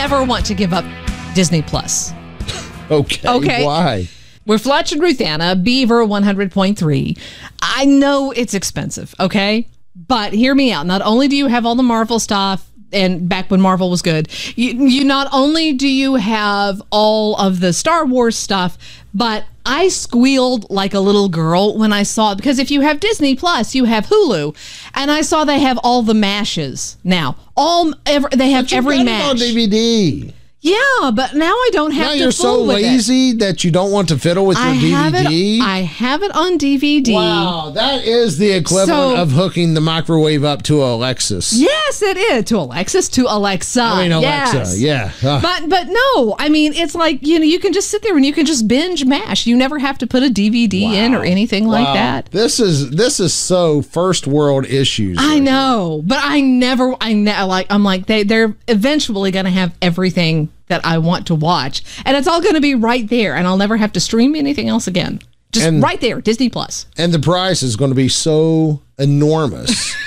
never want to give up Disney Plus. Okay. Why? We're Fletch and Ruthanna, Beaver 100.3. I know it's expensive, okay? But hear me out. Not only do you have all the Marvel stuff, and back when Marvel was good, you not only do you have all of the Star Wars stuff, but I squealed like a little girl when I saw it, because if you have Disney Plus, you have Hulu, and I saw they have all the mashes now. They have every mash on DVD. Yeah, but now I don't have now to you're so fool with lazy that you don't want to fiddle with your DVD? I have it on DVD. Wow, that is the equivalent of hooking the microwave up to Alexis. Yes, it is. To Alexa. I mean, Alexa, yes. yeah. But no, I mean, it's like, you can just sit there and you can just binge MASH. You never have to put a DVD in or anything like that. This is so first world issues. I know, but I'm like, they're eventually going to have everything that I want to watch, and it's all going to be right there, and I'll never have to stream anything else again. Just right there, Disney Plus. And the price is going to be so enormous.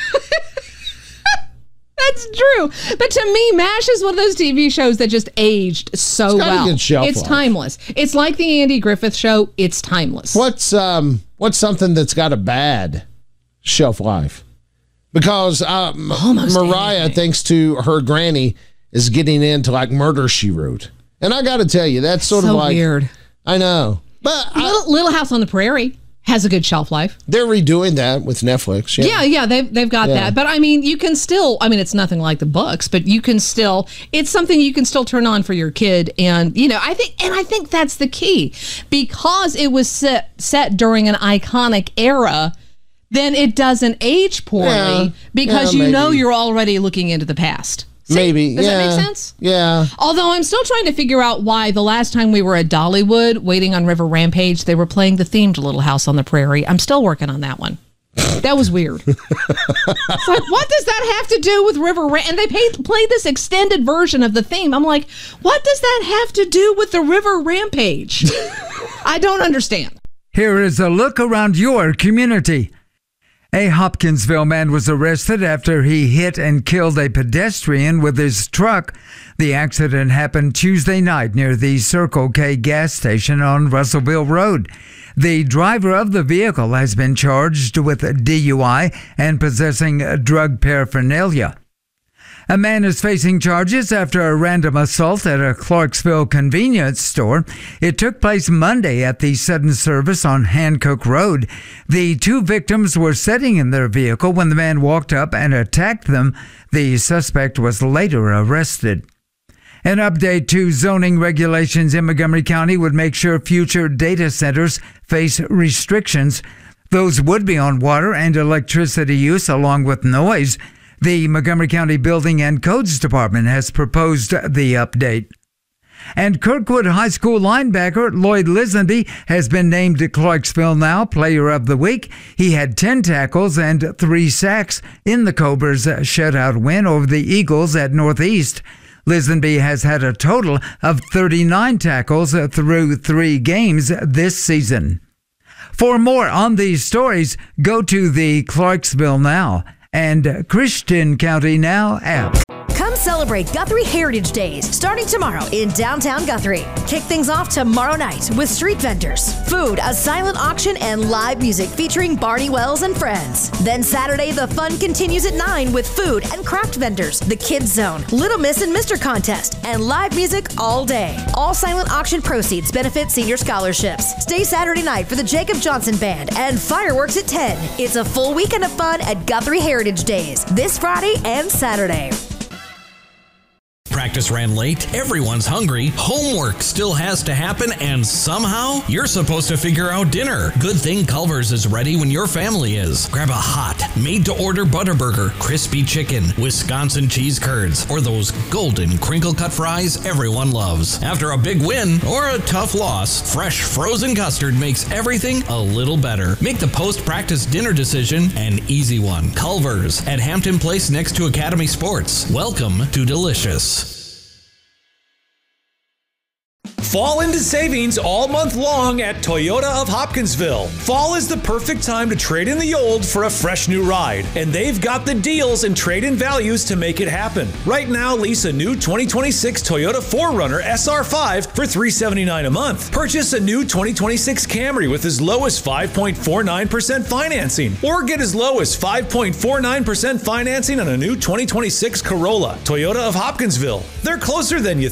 That's true. But to me, MASH is one of those TV shows that just aged so well. A good shelf it's life. Timeless. It's like the Andy Griffith Show. It's timeless. What's something that's got a bad shelf life? Because Mariah, thanks to her granny, is getting into like Murder, She Wrote. And I got to tell you, that's sort of like weird. I know. But Little House on the Prairie has a good shelf life. They're redoing that with Netflix. Yeah, they've got that. But I mean, you can still, it's nothing like the books, but you can still, it's something you can still turn on for your kid. And, I think that's the key, because it was set during an iconic era. Then it doesn't age poorly because you're already looking into the past. See, maybe. Does that make sense? Yeah. Although I'm still trying to figure out why the last time we were at Dollywood waiting on River Rampage, they were playing the theme to Little House on the Prairie. I'm still working on that one. That was weird. It's like, what does that have to do with River Rampage? And they played this extended version of the theme. I'm like, what does that have to do with the River Rampage? I don't understand. Here is a look around your community. A Hopkinsville man was arrested after he hit and killed a pedestrian with his truck. The accident happened Tuesday night near the Circle K gas station on Russellville Road. The driver of the vehicle has been charged with DUI and possessing drug paraphernalia. A man is facing charges after a random assault at a Clarksville convenience store. It took place Monday at the Sudden Service on Hancock Road. The two victims were sitting in their vehicle when the man walked up and attacked them. The suspect was later arrested. An update to zoning regulations in Montgomery County would make sure future data centers face restrictions. Those would be on water and electricity use along with noise. The Montgomery County Building and Codes Department has proposed the update. And Kirkwood High School linebacker Lloyd Lisenby has been named Clarksville Now Player of the Week. He had 10 tackles and 3 sacks in the Cobras' shutout win over the Eagles at Northeast. Lisenby has had a total of 39 tackles through 3 games this season. For more on these stories, go to the Clarksville Now and Christian County Now app. Come celebrate Guthrie Heritage Days starting tomorrow in downtown Guthrie. Kick things off tomorrow night with street vendors, food, a silent auction, and live music featuring Barney Wells and friends. Then Saturday, the fun continues at 9 with food and craft vendors, the Kids Zone, Little Miss and Mr. Contest, and live music all day. All silent auction proceeds benefit senior scholarships. Stay Saturday night for the Jacob Johnson Band and fireworks at 10. It's a full weekend of fun at Guthrie Heritage Days this Friday and Saturday. Practice ran late, everyone's hungry, homework still has to happen, and somehow you're supposed to figure out dinner. Good thing Culver's is ready when your family is. Grab a hot, made-to-order Butterburger, crispy chicken, Wisconsin cheese curds, or those golden crinkle-cut fries everyone loves. After a big win or a tough loss, fresh frozen custard makes everything a little better. Make the post-practice dinner decision an easy one. Culver's at Hampton Place next to Academy Sports. Welcome to Delicious. Fall into savings all month long at Toyota of Hopkinsville. Fall is the perfect time to trade in the old for a fresh new ride, and they've got the deals and trade-in values to make it happen. Right now, lease a new 2026 Toyota 4Runner SR5 for $379 a month. Purchase a new 2026 Camry with as low as 5.49% financing, or get as low as 5.49% financing on a new 2026 Corolla. Toyota of Hopkinsville. They're closer than you